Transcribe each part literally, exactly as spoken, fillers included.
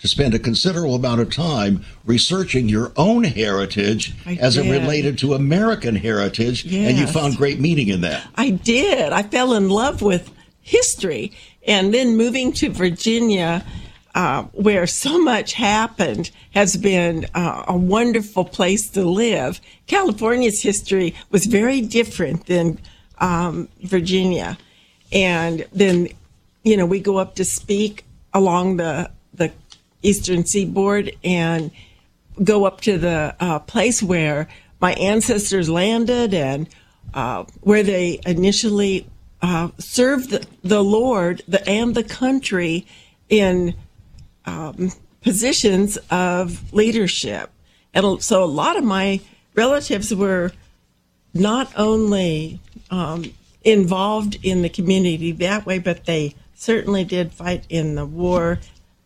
to spend a considerable amount of time researching your own heritage I as did. it related to American heritage, Yes. and you found great meaning in that. I did. I fell in love with history. And then moving to Virginia, uh, where so much happened, has been uh, a wonderful place to live. California's history was very different than um, Virginia. And then, you know, we go up to speak along the, the Eastern Seaboard and go up to the uh, place where my ancestors landed and uh, where they initially uh, served the, the Lord the, and the country in um, positions of leadership. And so a lot of my relatives were not only um, involved in the community that way, but they certainly did fight in the war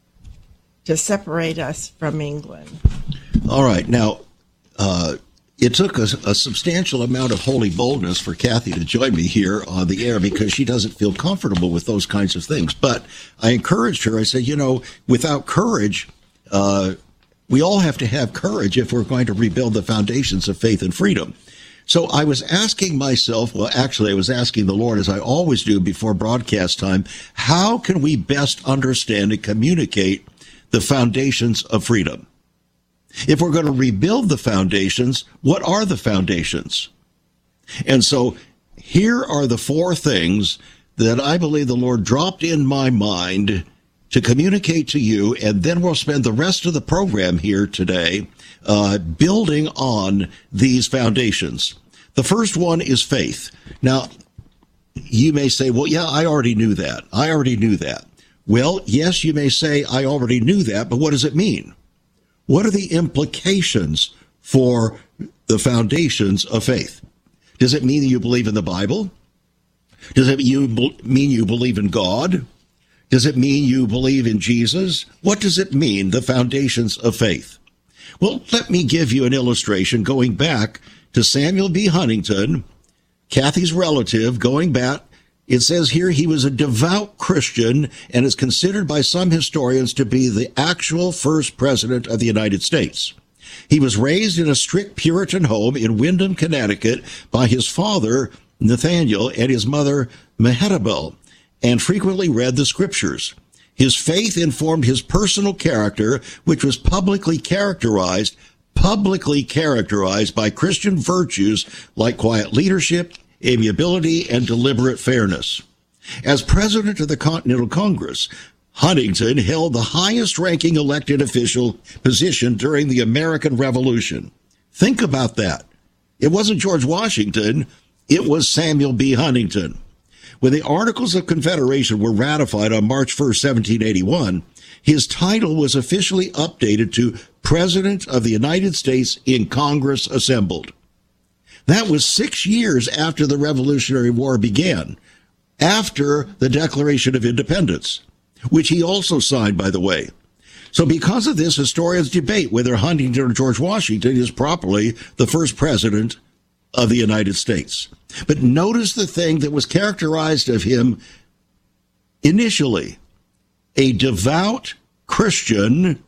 to separate us from England. All right. Now, uh, it took a, a substantial amount of holy boldness for Kathy to join me here on the air because she doesn't feel comfortable with those kinds of things. But I encouraged her. I said, you know, without courage, uh, we all have to have courage if we're going to rebuild the foundations of faith and freedom. So I was asking myself, well, actually, I was asking the Lord, as I always do before broadcast time, how can we best understand and communicate the foundations of freedom? If we're going to rebuild the foundations, what are the foundations? And so here are the four things that I believe the Lord dropped in my mind to communicate to you, and then we'll spend the rest of the program here today uh, building on these foundations. The first one is faith. Now, you may say, well, yeah, I already knew that. I already knew that. Well, yes, you may say, I already knew that, but what does it mean? What are the implications for the foundations of faith? Does it mean that you believe in the Bible? Does it mean you believe in God? Does it mean you believe in Jesus? What does it mean, the foundations of faith? Well, let me give you an illustration going back to Samuel B. Huntington, Kathy's relative, going back. It says here he was a devout Christian and is considered by some historians to be the actual first president of the United States. He was raised in a strict Puritan home in Windham, Connecticut by his father, Nathaniel, and his mother, Mehetabel, and frequently read the scriptures. His faith informed his personal character, which was publicly characterized, publicly characterized by Christian virtues like quiet leadership, amiability, and deliberate fairness. As president of the Continental Congress, Huntington held the highest-ranking elected official position during the American Revolution. Think about that. It wasn't George Washington, it was Samuel B. Huntington. When the Articles of Confederation were ratified on March first, seventeen eighty-one, his title was officially updated to President of the United States in Congress assembled. That was six years after the Revolutionary War began, after the Declaration of Independence, which he also signed, by the way. So because of this, historians debate whether Huntington or George Washington is properly the first president of the United States. But notice the thing that was characterized of him initially: a devout Christian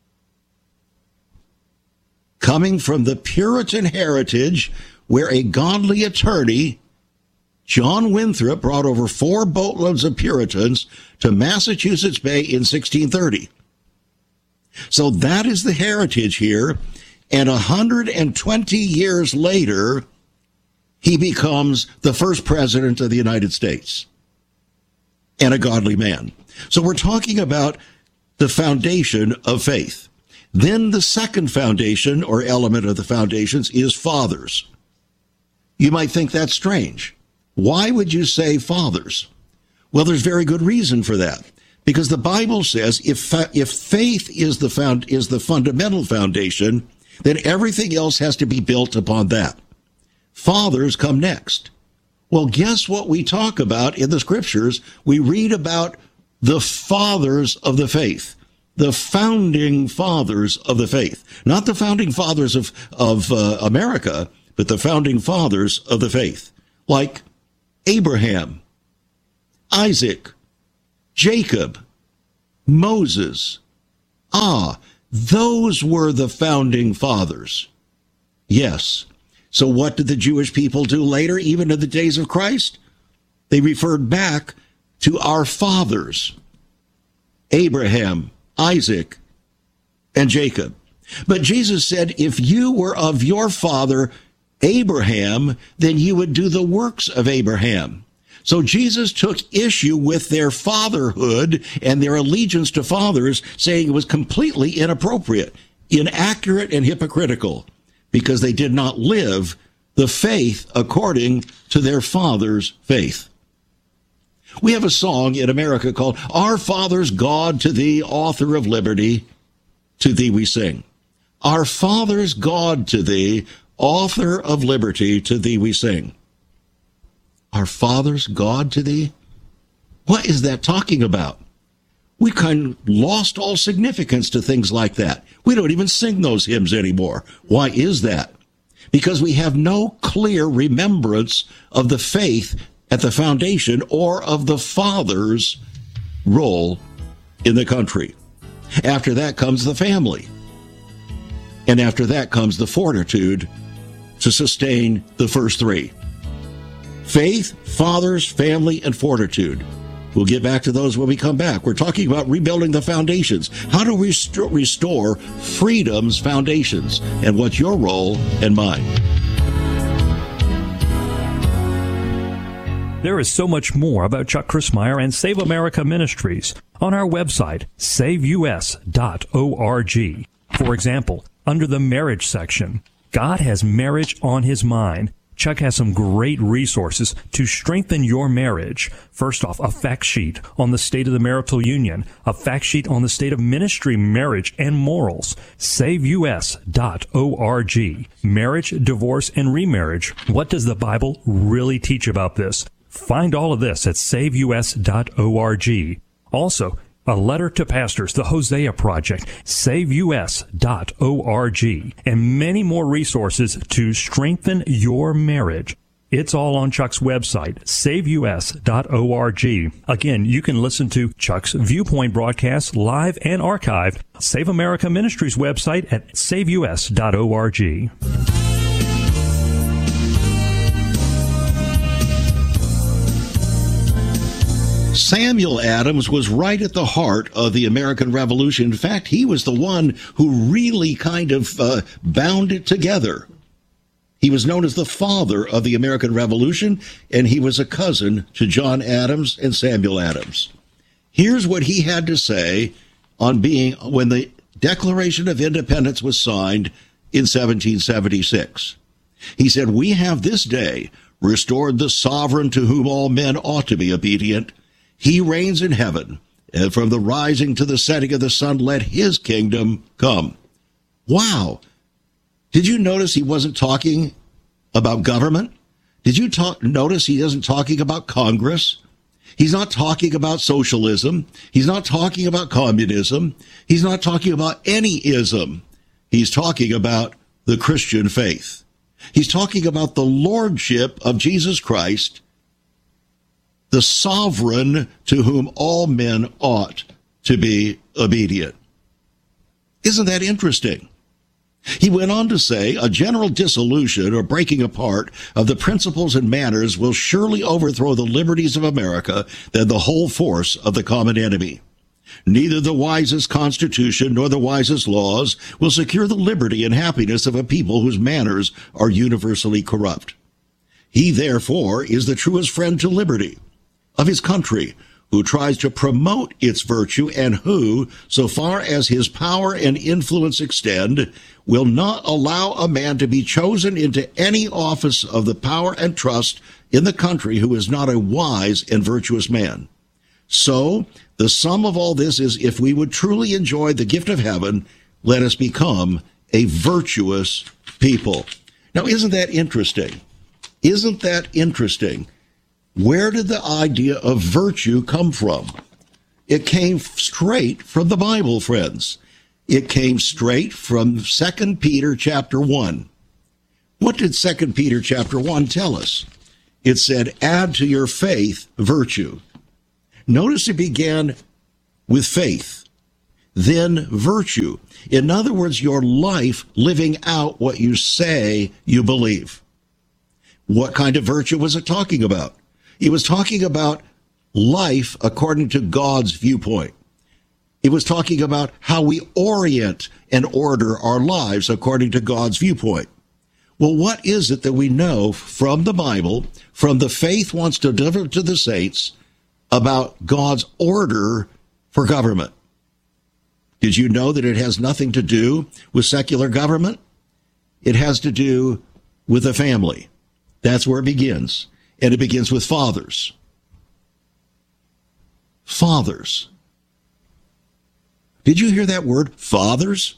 coming from the Puritan heritage where a godly attorney, John Winthrop, brought over four boatloads of Puritans to Massachusetts Bay in sixteen thirty. So that is the heritage here. And one hundred twenty years later, he becomes the first president of the United States and a godly man. So we're talking about the foundation of faith. Then the second foundation or element of the foundations is fathers. You might think that's strange. Why would you say fathers? Well, there's very good reason for that. Because the Bible says if if faith is the found is the fundamental foundation, then everything else has to be built upon that. Fathers come next. Well, guess what we talk about in the scriptures? We read about the fathers of the faith, the founding fathers of the faith, not the founding fathers of, of uh, America, but the founding fathers of the faith, like Abraham, Isaac, Jacob, Moses, Ah, those were the founding fathers. Yes. So what did the Jewish people do later, even in the days of Christ? They referred back to our fathers, Abraham, Isaac, and Jacob. But Jesus said, if you were of your father Abraham, then you would do the works of Abraham. So Jesus took issue with their fatherhood and their allegiance to fathers, saying it was completely inappropriate, inaccurate, and hypocritical, because they did not live the faith according to their father's faith. We have a song in America called, Our Father's God, to thee, author of liberty, to thee we sing. Our Father's God, to thee, author of liberty, to thee we sing. Our Father's God to thee? What is that talking about? We kind of lost all significance to things like that. We don't even sing those hymns anymore. Why is that? Because we have no clear remembrance of the faith at the foundation or of the Father's role in the country. After that comes the family. And after that comes the fortitude to sustain the first three. Faith, fathers, family, and fortitude. We'll get back to those when we come back. We're talking about rebuilding the foundations. How to rest- restore freedom's foundations, and what's your role and mine. There is so much more about Chuck Crismier and Save America Ministries on our website, save u s dot org. For example, under the marriage section, God has marriage on his mind. Chuck has some great resources to strengthen your marriage. First off, a fact sheet on the state of the marital union, a fact sheet on the state of ministry, marriage, and morals. save u s dot org. Marriage, divorce, and remarriage. What does the Bible really teach about this? Find all of this at save u s dot org. Also, a letter to pastors, the Hosea Project, save u s dot org, and many more resources to strengthen your marriage. It's all on Chuck's website, save u s dot org. Again, you can listen to Chuck's Viewpoint broadcasts live and archived. Save America Ministries website at save u s dot org. Samuel Adams was right at the heart of the American Revolution. In fact, he was the one who really kind of uh, bound it together. He was known as the father of the American Revolution, and he was a cousin to John Adams and Samuel Adams. Here's what he had to say on being when the Declaration of Independence was signed in seventeen seventy-six. He said, "We have this day restored the sovereign to whom all men ought to be obedient. He reigns in heaven, and from the rising to the setting of the sun, let his kingdom come." Wow. Did you notice he wasn't talking about government? Did you talk, notice he isn't talking about Congress? He's not talking about socialism. He's not talking about communism. He's not talking about any ism. He's talking about the Christian faith. He's talking about the lordship of Jesus Christ, the sovereign to whom all men ought to be obedient. Isn't that interesting? He went on to say, "A general dissolution or breaking apart of the principles and manners will surely overthrow the liberties of America than the whole force of the common enemy. Neither the wisest constitution nor the wisest laws will secure the liberty and happiness of a people whose manners are universally corrupt. He, therefore, is the truest friend to liberty, of his country, who tries to promote its virtue, and who, so far as his power and influence extend, will not allow a man to be chosen into any office of the power and trust in the country who is not a wise and virtuous man. So, the sum of all this is, if we would truly enjoy the gift of heaven, let us become a virtuous people." Now, isn't that interesting? Isn't that interesting? Where did the idea of virtue come from? It came straight from the Bible, friends. It came straight from Second Peter chapter one. What did Second Peter chapter one tell us? It said, "Add to your faith virtue." Notice it began with faith. then virtue. In other words, your life living out what you say you believe. What kind of virtue was it talking about? It was talking about life according to God's viewpoint. It was talking about how we orient and order our lives according to God's viewpoint. Well, what is it that we know from the Bible, from the faith wants to deliver to the saints, about God's order for government? Did you know that it has nothing to do with secular government? It has to do with the family. That's where it begins. And it begins with fathers. Fathers. Did you hear that word, fathers?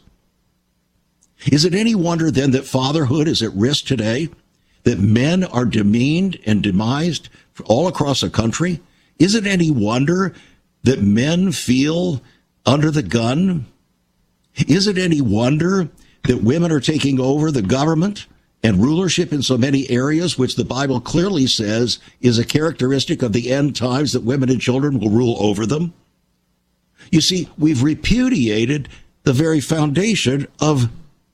Is it any wonder then that fatherhood is at risk today? That men are demeaned and demised all across the country? Is it any wonder that men feel under the gun? Is it any wonder that women are taking over the government and rulership in so many areas, which the Bible clearly says is a characteristic of the end times, that women and children will rule over them? You see, we've repudiated the very foundation of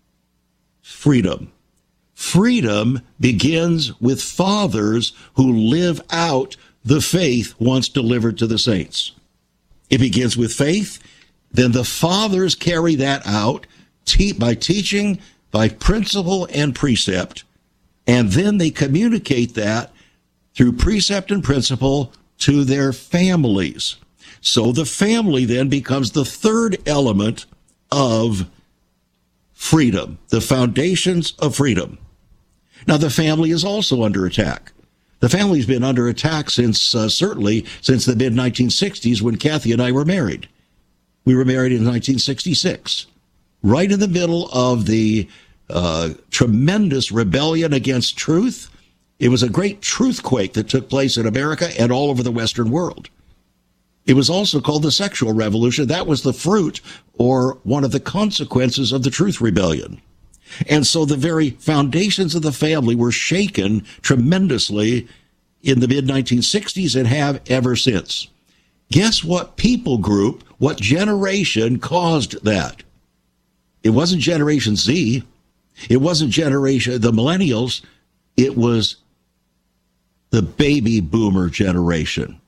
freedom. Freedom begins with fathers who live out the faith once delivered to the saints. It begins with faith. Then the fathers carry that out te- by teaching, by principle and precept, and then they communicate that through precept and principle to their families. So the family then becomes the third element of freedom, the foundations of freedom. Now, the family is also under attack. The family's been under attack since, uh, certainly, since the mid nineteen sixties when Kathy and I were married. We were married in nineteen sixty-six, right in the middle of the uh, tremendous rebellion against truth. It was a great truthquake that took place in America and all over the Western world. It was also called the sexual revolution. That was the fruit or one of the consequences of the truth rebellion. And so the very foundations of the family were shaken tremendously in the mid nineteen sixties and have ever since. Guess what people group, what generation caused that? It wasn't Generation Z. It wasn't generation, the millennials. It was the baby boomer generation.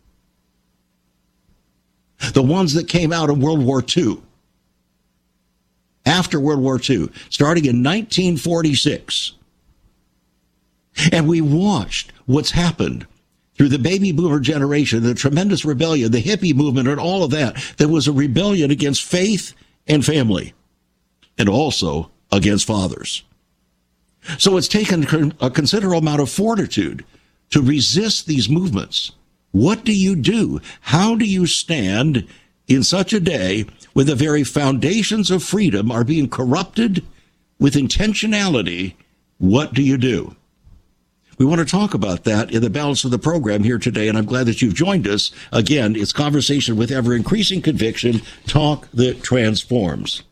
The ones that came out of World War Two. After World War Two, starting in nineteen forty-six. And we watched what's happened through the baby boomer generation, the tremendous rebellion, the hippie movement, and all of that. There was a rebellion against faith and family, and also against fathers. So it's taken a considerable amount of fortitude to resist these movements. What do you do? How do you stand in such a day when the very foundations of freedom are being corrupted with intentionality? What do you do? We want to talk about that in the balance of the program here today, and I'm glad that you've joined us. Again, it's Conversation with Ever-Increasing Conviction, talk that transforms.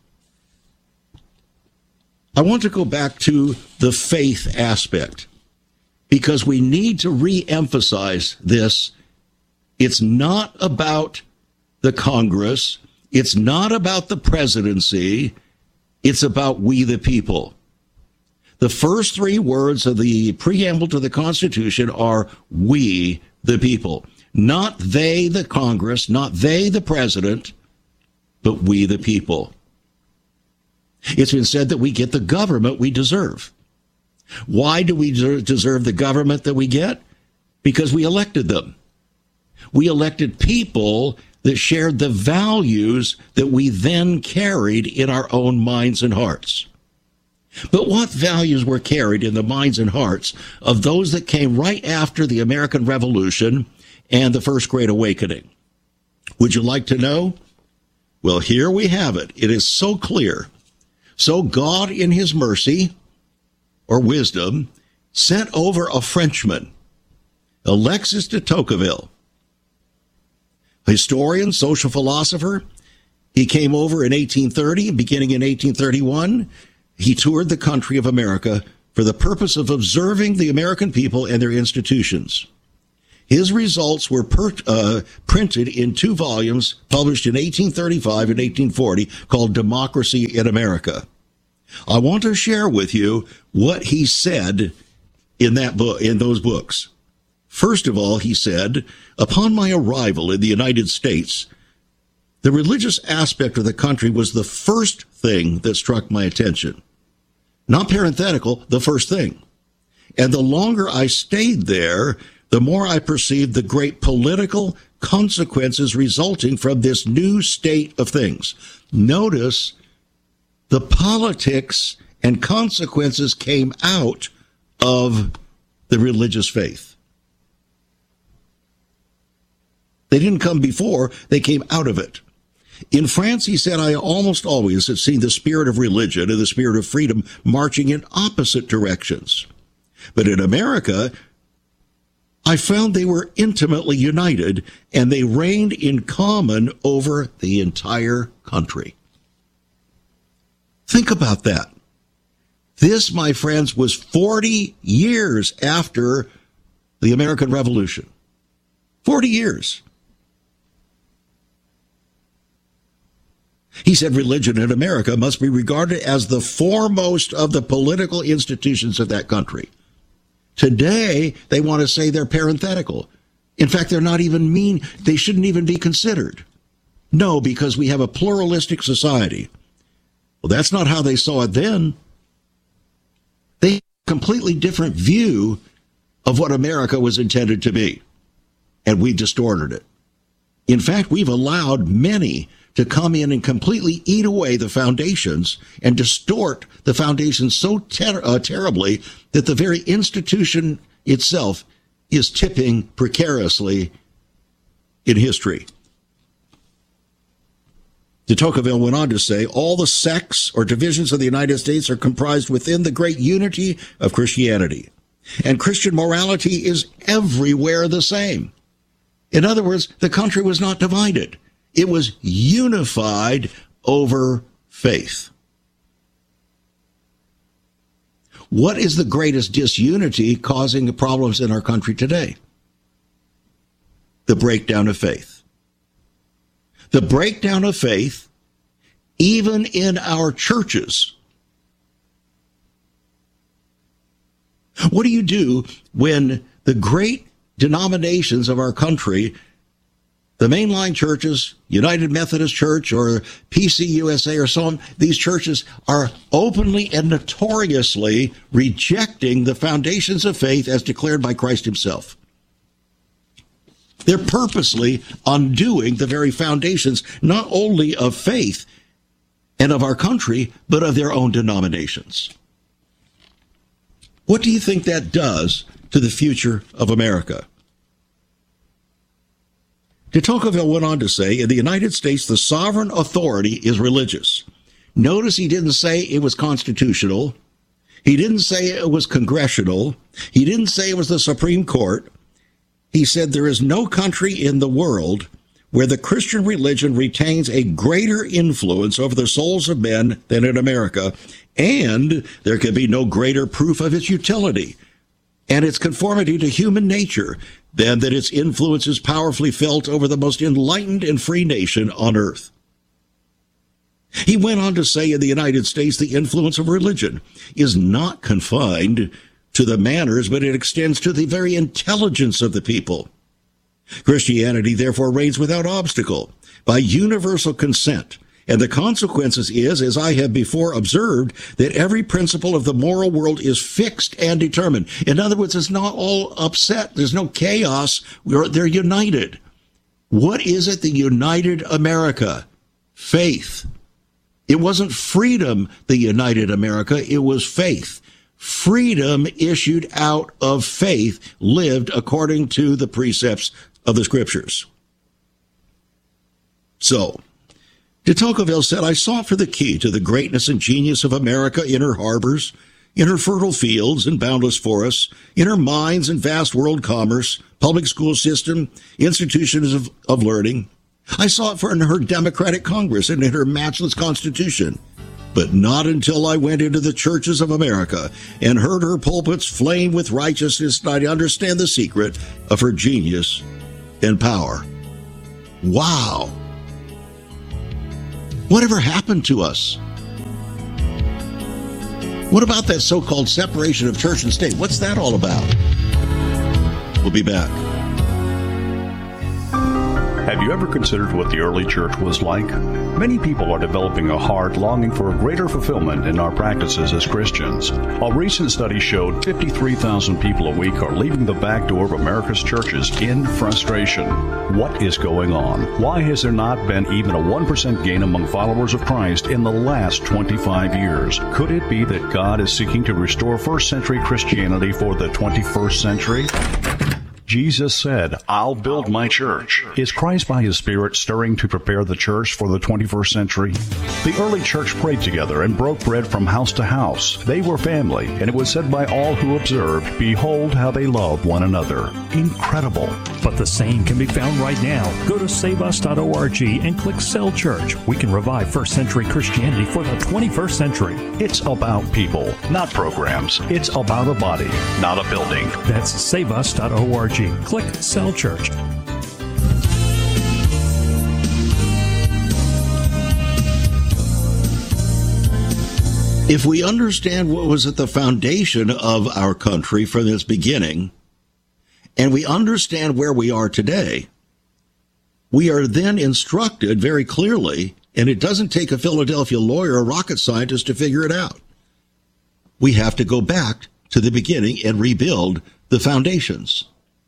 I want to go back to the faith aspect, because we need to re-emphasize this. It's not about the Congress. It's not about the presidency. It's about we the people. The first three words of the preamble to the Constitution are we the people. Not they the Congress, not they the president, but we the people. It's been said that we get the government we deserve. Why do we deserve the government that we get? Because we elected them. We elected people that shared the values that we then carried in our own minds and hearts. But what values were carried in the minds and hearts of those that came right after the American Revolution and the First Great Awakening? Would you like to know? Well, here we have it. It is so clear. So God, in his mercy or wisdom, sent over a Frenchman, Alexis de Tocqueville, historian, social philosopher. He came over in eighteen thirty, beginning in eighteen thirty-one. He toured the country of America for the purpose of observing the American people and their institutions. His results were per, uh, printed in two volumes, published in eighteen thirty-five and eighteen forty, called Democracy in America. I want to share with you what he said in that book, in those books. First of all, he said, upon my arrival in the United States, the religious aspect of the country was the first thing that struck my attention. Not parenthetical, the first thing. And the longer I stayed there, the more I perceived the great political consequences resulting from this new state of things. Notice the politics and consequences came out of the religious faith. They didn't come before, they came out of it. In France, he said, I almost always have seen the spirit of religion and the spirit of freedom marching in opposite directions. But in America, I found they were intimately united, and they reigned in common over the entire country. Think about that. This, my friends, was forty years after the American Revolution. forty years. He said religion in America must be regarded as the foremost of the political institutions of that country. Today, they want to say they're parenthetical. In fact, they're not even mean. They shouldn't even be considered. No, because we have a pluralistic society. Well, that's not how they saw it then. They had a completely different view of what America was intended to be. And we've distorted it. In fact, we've allowed many to come in and completely eat away the foundations and distort the foundations so ter- uh, terribly that the very institution itself is tipping precariously in history. De Tocqueville went on to say, all the sects or divisions of the United States are comprised within the great unity of Christianity. And Christian morality is everywhere the same. In other words, the country was not divided. It was unified over faith. What is the greatest disunity causing the problems in our country today? The breakdown of faith. The breakdown of faith, even in our churches. What do you do when the great denominations of our country, the mainline churches, United Methodist Church or P C U S A or so on, these churches are openly and notoriously rejecting the foundations of faith as declared by Christ himself? They're purposely undoing the very foundations, not only of faith and of our country, but of their own denominations. What do you think that does to the future of America? De Tocqueville went on to say, in the United States, the sovereign authority is religious. Notice he didn't say it was constitutional. He didn't say it was congressional. He didn't say it was the Supreme Court. He said there is no country in the world where the Christian religion retains a greater influence over the souls of men than in America, and there can be no greater proof of its utility and its conformity to human nature than that its influence is powerfully felt over the most enlightened and free nation on earth. He went on to say, in the United States, the influence of religion is not confined to the manners, but it extends to the very intelligence of the people. Christianity, therefore, reigns without obstacle by universal consent. And the consequences is, as I have before observed, that every principle of the moral world is fixed and determined. In other words, it's not all upset. There's no chaos. We're, they're united. What is it that united America? Faith. It wasn't freedom that united America. It was faith. Freedom issued out of faith, lived according to the precepts of the Scriptures. So, de Tocqueville said, I sought for the key to the greatness and genius of America in her harbors, in her fertile fields and boundless forests, in her mines and vast world commerce, public school system, institutions of, of learning. I sought for in her democratic Congress and in her matchless Constitution. but not until I went into the churches of America and heard her pulpits flame with righteousness did I understand the secret of her genius and power. Wow. Whatever happened to us? What about that so-called separation of church and state? What's that all about? We'll be back. Have you ever considered what the early church was like? Many people are developing a heart longing for a greater fulfillment in our practices as Christians. A recent study showed fifty-three thousand people a week are leaving the back door of America's churches in frustration. What is going on? Why has there not been even a one percent gain among followers of Christ in the last twenty-five years? Could it be that God is seeking to restore first century Christianity for the twenty-first century? Jesus said, I'll build my church. Is Christ by his Spirit stirring to prepare the church for the twenty-first century? The early church prayed together and broke bread from house to house. They were family, and it was said by all who observed, behold how they love one another. Incredible. But the same can be found right now. Go to save us dot org and click Cell Church. We can revive first century Christianity for the twenty-first century. It's about people, not programs. It's about a body, not a building. That's save us dot org. Click Cell Church. If we understand what was at the foundation of our country from its beginning, and we understand where we are today, we are then instructed very clearly, and it doesn't take a Philadelphia lawyer or rocket scientist to figure it out. We have to go back to the beginning and rebuild the foundations.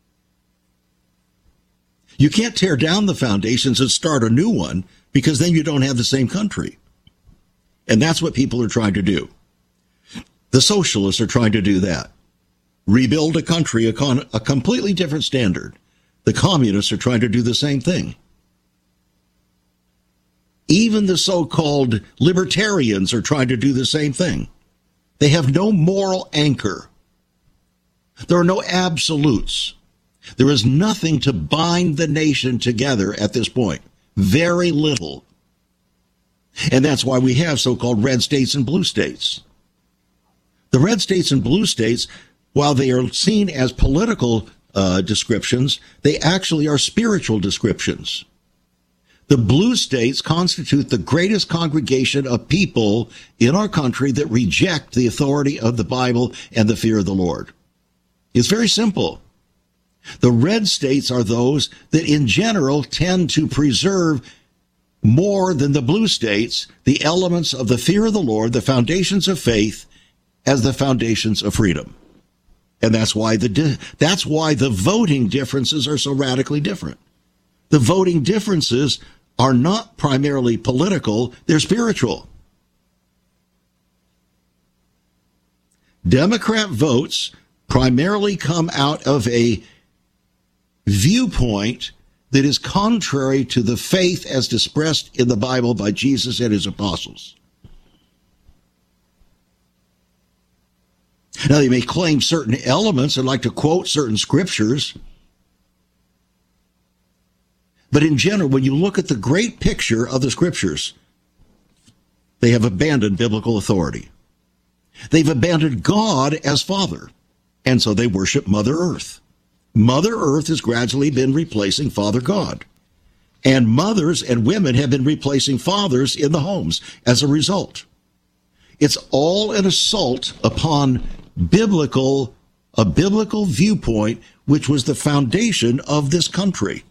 You can't tear down the foundations and start a new one, because then you don't have the same country. And that's what people are trying to do. The socialists are trying to do that. Rebuild a country on a completely different standard. The communists are trying to do the same thing. Even the so-called libertarians are trying to do the same thing. They have no moral anchor. There are no absolutes. There is nothing to bind the nation together at this point. Very little. And that's why we have so-called red states and blue states. The red states and blue states, while they are seen as political uh, descriptions, they actually are spiritual descriptions. The blue states constitute the greatest congregation of people in our country that reject the authority of the Bible and the fear of the Lord. It's very simple. The red states are those that in general tend to preserve more than the blue states the elements of the fear of the Lord, the foundations of faith, as the foundations of freedom. And that's why the that's why the voting differences are so radically different. The voting differences are not primarily political, they're spiritual. Democrat votes primarily come out of a viewpoint that is contrary to the faith as expressed in the Bible by Jesus and his apostles. Now, they may claim certain elements and like to quote certain scriptures, but in general, when you look at the great picture of the scriptures, they have abandoned biblical authority. They've abandoned God as Father, and so they worship Mother Earth. Mother Earth has gradually been replacing Father God. And mothers and women have been replacing fathers in the homes as a result. It's all an assault upon biblical, a biblical viewpoint, which was the foundation of this country.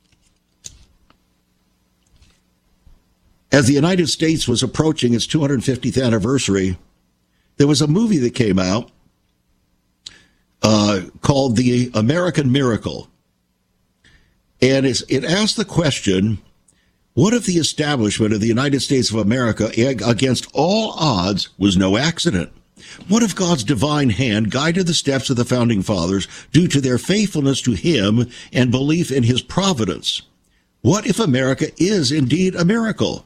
As the United States was approaching its two hundred fiftieth anniversary, there was a movie that came out Uh, called The American Miracle. And it's, it asked the question, what if the establishment of the United States of America against all odds was no accident? What if God's divine hand guided the steps of the founding fathers due to their faithfulness to him and belief in his providence? What if America is indeed a miracle?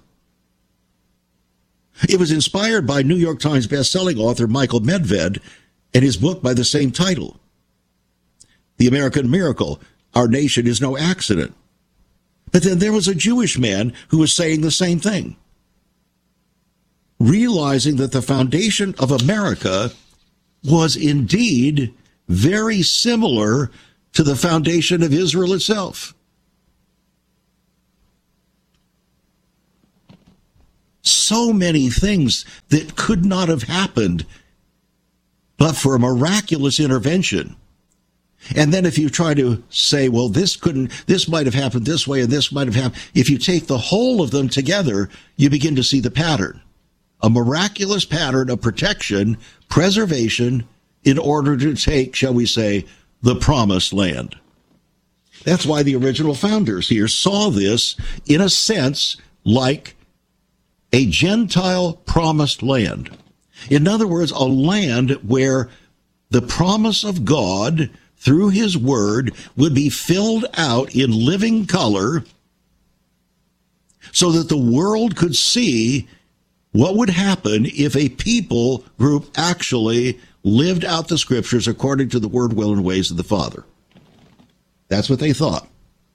It was inspired by New York Times bestselling author Michael Medved and his book by the same title, The American Miracle, Our Nation is No Accident. But then there was a Jewish man who was saying the same thing. realizing that the foundation of America was indeed very similar to the foundation of Israel itself. So many things that could not have happened but for a miraculous intervention. And then if you try to say, well, this couldn't, this might have happened this way and this might have happened, if you take the whole of them together, you begin to see the pattern. A miraculous pattern of protection, preservation, in order to take, shall we say, the promised land. That's why the original founders here saw this, in a sense, like a Gentile promised land. In other words, a land where the promise of God through his word would be filled out in living color so that the world could see what would happen if a people group actually lived out the scriptures according to the word, will, and ways of the Father. That's what they thought.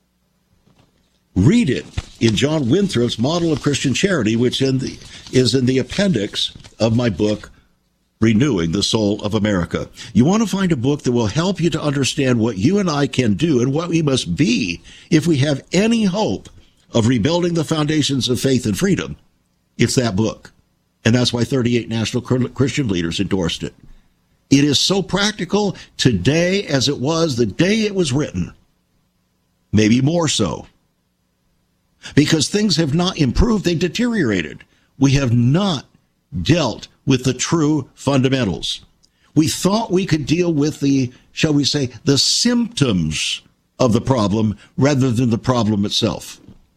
Read it in John Winthrop's Model of Christian Charity, which in the, is in the appendix of my book, Renewing the Soul of America. You want to find a book that will help you to understand what you and I can do and what we must be if we have any hope of rebuilding the foundations of faith and freedom. It's that book. And that's why thirty-eight national Christian leaders endorsed it. It is so practical today as it was the day it was written. Maybe more so. Because things have not improved, they deteriorated. We have not dealt with the true fundamentals. We thought we could deal with the, shall we say, the symptoms of the problem rather than the problem itself.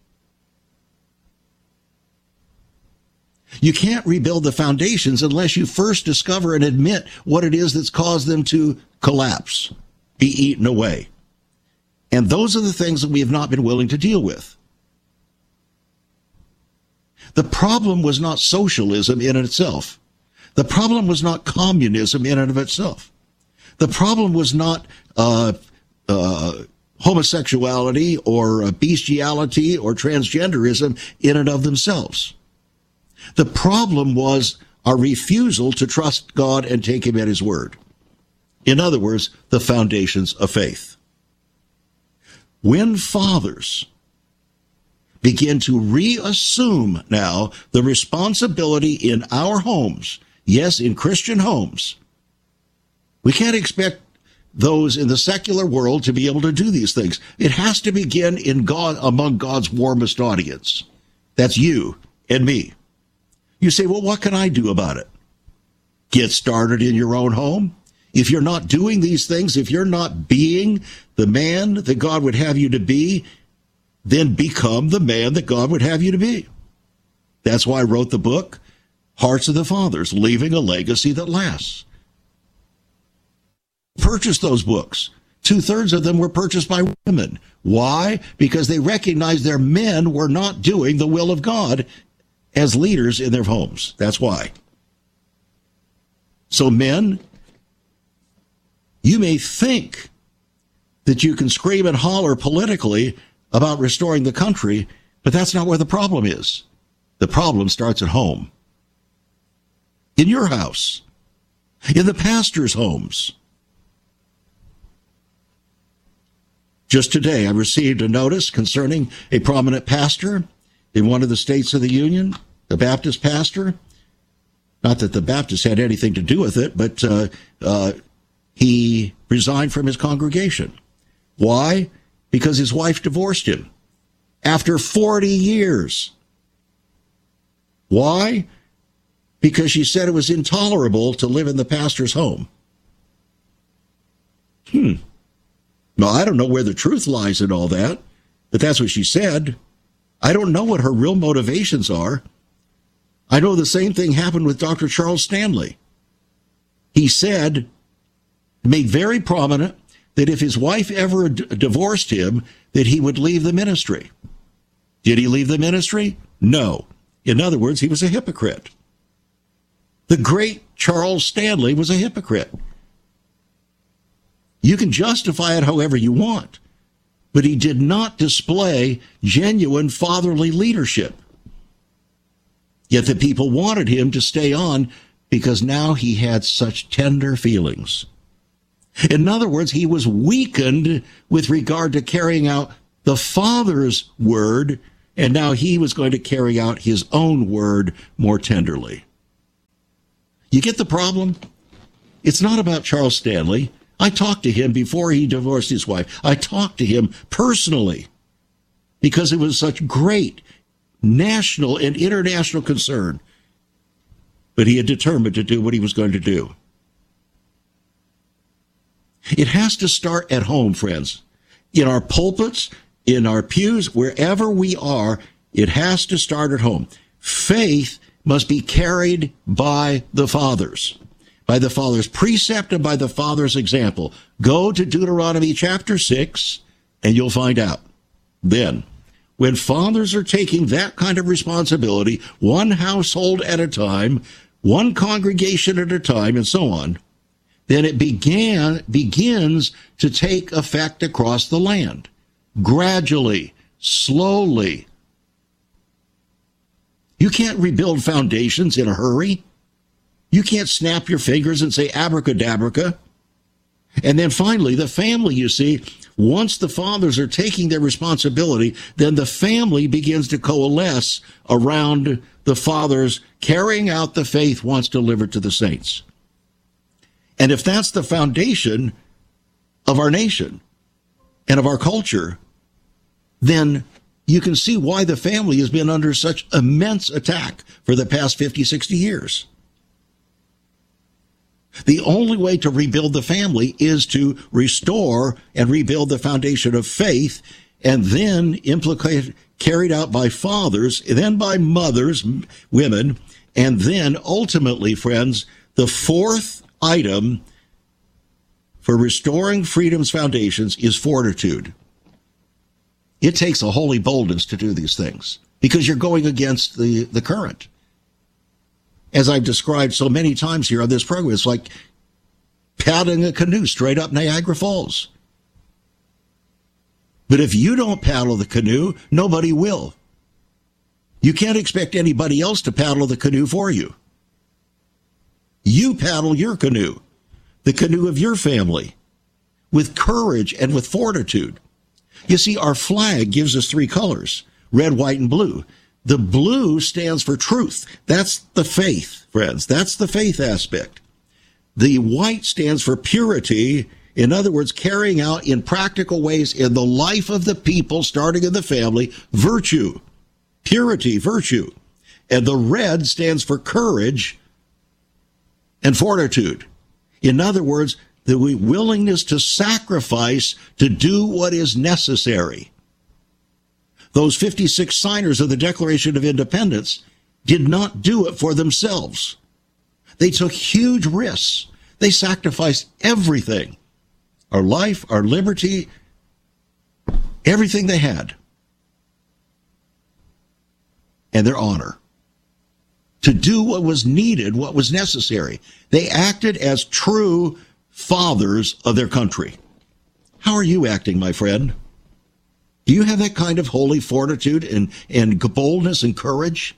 You can't rebuild the foundations unless you first discover and admit what it is that's caused them to collapse, be eaten away. And those are the things that we have not been willing to deal with. The problem was not socialism in and itself. The problem was not communism in and of itself. The problem was not uh, uh, homosexuality or uh, bestiality or transgenderism in and of themselves. The problem was our refusal to trust God and take him at his word. In other words, the foundations of faith. When fathers begin to reassume now the responsibility in our homes, yes, in Christian homes, we can't expect those in the secular world to be able to do these things. It has to begin in God, among God's warmest audience. That's you and me. You say, well, what can I do about it? Get started in your own home. If you're not doing these things, if you're not being the man that God would have you to be, then become the man that God would have you to be. That's why I wrote the book, Hearts of the Fathers, Leaving a Legacy That Lasts. Purchase those books. Two-thirds of them were purchased by women. Why? Because they recognized their men were not doing the will of God as leaders in their homes. That's why. So men, you may think that you can scream and holler politically about restoring the country, but that's not where the problem is. The problem starts at home. In your house. In the pastor's homes. Just today, I received a notice concerning a prominent pastor in one of the states of the Union, the Baptist pastor. Not that the Baptists had anything to do with it, but uh, uh, he resigned from his congregation. Why? Because his wife divorced him after forty years. Why? Because she said it was intolerable to live in the pastor's home. Hmm. Now, I don't know where the truth lies in all that, but that's what she said. I don't know what her real motivations are. I know the same thing happened with Doctor Charles Stanley. He said, made very prominent, that if his wife ever d- divorced him, that he would leave the ministry. Did he leave the ministry? No. In other words, he was a hypocrite. The great Charles Stanley was a hypocrite. You can justify it however you want, but he did not display genuine fatherly leadership. Yet the people wanted him to stay on because now he had such tender feelings. In other words, he was weakened with regard to carrying out the Father's word, and now he was going to carry out his own word more tenderly. You get the problem? It's not about Charles Stanley. I talked to him before he divorced his wife. I talked to him personally because it was such great national and international concern. But he had determined to do what he was going to do. It has to start at home, friends. In our pulpits, in our pews, wherever we are, it has to start at home. Faith must be carried by the fathers, by the Father's precept and by the Father's example. Go to Deuteronomy chapter six, and you'll find out. Then, when fathers are taking that kind of responsibility, one household at a time, one congregation at a time, and so on, then it began begins to take effect across the land, gradually, slowly. You can't rebuild foundations in a hurry. You can't snap your fingers and say abracadabra. And then finally, the family, you see, once the fathers are taking their responsibility, then the family begins to coalesce around the fathers carrying out the faith once delivered to the saints. And if that's the foundation of our nation and of our culture, then you can see why the family has been under such immense attack for the past fifty, sixty years. The only way to rebuild the family is to restore and rebuild the foundation of faith, and then implicate, carried out by fathers, then by mothers, women, and then ultimately, friends, the fourth item for restoring freedom's foundations is fortitude. It takes a holy boldness to do these things because you're going against the, the current. As I've described so many times here on this program, it's like paddling a canoe straight up Niagara Falls. But if you don't paddle the canoe, nobody will. You can't expect anybody else to paddle the canoe for you. You paddle your canoe, the canoe of your family, with courage and with fortitude. You see, our flag gives us three colors, red, white, and blue. The blue stands for truth. That's the faith, friends. That's the faith aspect. The white stands for purity. In other words, carrying out in practical ways in the life of the people, starting in the family, virtue, purity, virtue. And the red stands for courage and fortitude. In other words, the willingness to sacrifice to do what is necessary. Those fifty-six signers of the Declaration of Independence did not do it for themselves. They took huge risks. They sacrificed everything, our life, our liberty, everything they had, and their honor, to do what was needed, what was necessary. They acted as true fathers of their country. How are you acting, my friend? Do you have that kind of holy fortitude and, and boldness and courage?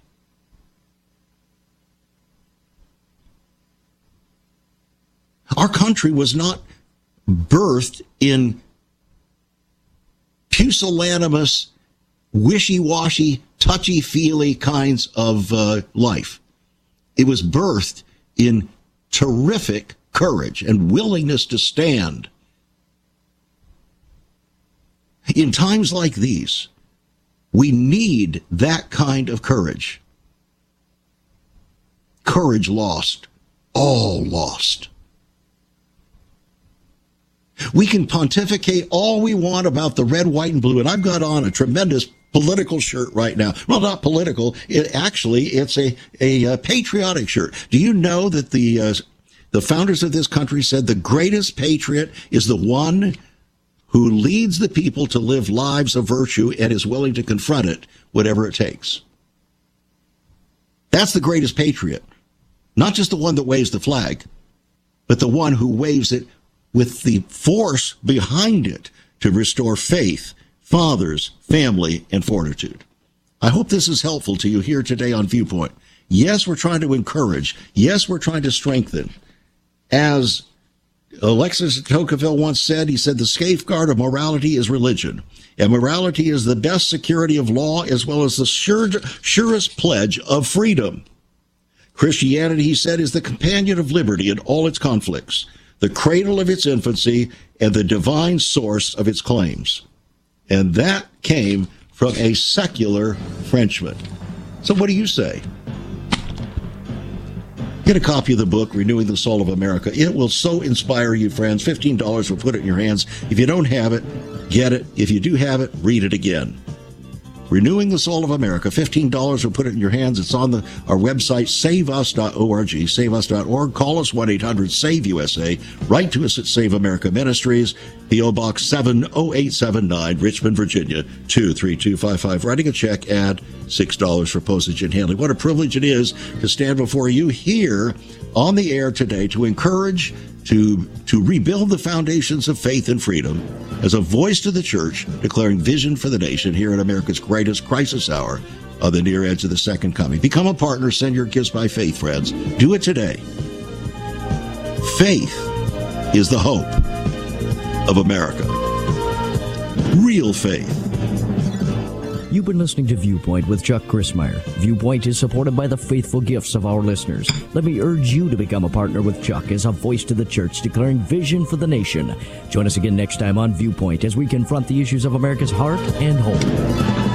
Our country was not birthed in pusillanimous, wishy-washy, touchy-feely kinds of uh, life. It was birthed in terrific courage and willingness to stand. In times like these, we need that kind of courage. Courage lost, all lost. We can pontificate all we want about the red, white, and blue, and I've got on a tremendous political shirt right now. Well, not political. It, actually, it's a, a, a patriotic shirt. Do you know that the uh, the founders of this country said the greatest patriot is the one who leads the people to live lives of virtue and is willing to confront it, whatever it takes? That's the greatest patriot. Not just the one that waves the flag, but the one who waves it with the force behind it to restore faith, fathers, family, and fortitude. I hope this is helpful to you here today on Viewpoint. Yes, we're trying to encourage. Yes, we're trying to strengthen. As Alexis de Tocqueville once said, he said, the safeguard of morality is religion. And morality is the best security of law as well as the sure, surest pledge of freedom. Christianity, he said, is the companion of liberty in all its conflicts, the cradle of its infancy, and the divine source of its claims. And that came from a secular Frenchman. So what do you say? Get a copy of the book, Renewing the Soul of America. It will so inspire you, friends. fifteen dollars will put it in your hands. If you don't have it, get it. If you do have it, read it again. Renewing the Soul of America, fifteen dollars will put it in your hands. It's on the, our website, save us dot org, save us dot org. Call us, one eight hundred save U S A. Write to us at Save America Ministries, P O Box seven oh eight seven nine, Richmond, Virginia, two three two five five. Writing a check, add six dollars for postage and handling. What a privilege it is to stand before you here on the air today to encourage, to, to rebuild the foundations of faith and freedom as a voice to the church, declaring vision for the nation here in America's greatest crisis hour on the near edge of the second coming. Become a partner. Send your gifts by faith, friends. Do it today. Faith is the hope of America. Real faith. You've been listening to Viewpoint with Chuck Crismier. Viewpoint is supported by the faithful gifts of our listeners. Let me urge you to become a partner with Chuck as a voice to the church declaring vision for the nation. Join us again next time on Viewpoint as we confront the issues of America's heart and home.